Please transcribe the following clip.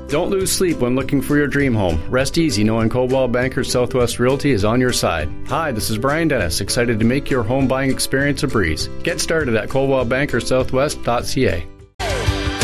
Don't lose sleep when looking for your dream home. Rest easy knowing Coldwell Banker Southwest Realty is on your side. Hi, this is Brian Dennis, excited to make your home buying experience a breeze. Get started at coldwellbankersouthwest.ca.